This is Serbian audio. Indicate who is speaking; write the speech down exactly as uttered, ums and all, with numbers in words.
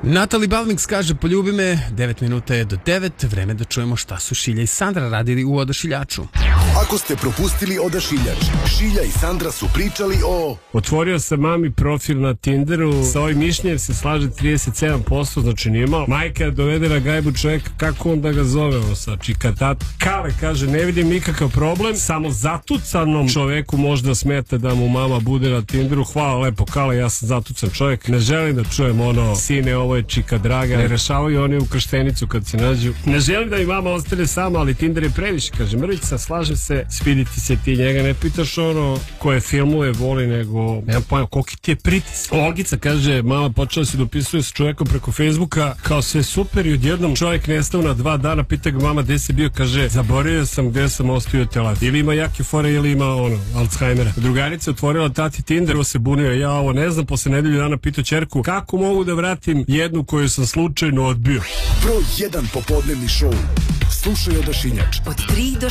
Speaker 1: Natalie Balmix kaže poljubi me, devet minuta je do devet, vreme da čujemo šta su Šilja i Sandra radili u Odašiljaču.
Speaker 2: Ako ste propustili Odašiljač, Šilja i Sandra su pričali o...
Speaker 3: Otvorio sam mami profil na Tinderu, sa ovim mišljenjem se slaže trideset sedam posto, znači nije malo. Majka dovede na gajbu čovjeka, kako on da ga zove ovo sa čikatat. Kale kaže, ne vidim nikakav problem, samo zatucanom čoveku možda smeta da mu mama bude na Tinderu. Hvala lepo Kale, ja sam zatucan čovjek, ne želim da čujem ono, sine, ovo je čika draga, ne rešavaju oni u krštenicu kad se nađu. Ne želim da mi mama ostane sama, ali Tinder je previše, kaže Mrvica, slažem se, sviditi se ti, njega ne pitaš ono koje filmuje voli, nego nemam pojma koliki ti je pritis. Olgica kaže, mama počela se dopisuje s čovjekom preko Facebooka, kao sve super, i odjednom čovjek nestao na dva dana, pita ga mama gde si bio, kaže zaboravio sam gde sam ostavio telefon. Ili ima jake fore ili ima ono Alzheimera. Drugarica otvorila tati Tinder, ovo se bunio, ja ovo ne znam, posle nedelju dana pitao ćerku kako mogu da vratim jednu koju sam slučajno odbio.
Speaker 2: Broj jedan popodnevni šou. Slušaj Odašiljač.
Speaker 4: Od tri do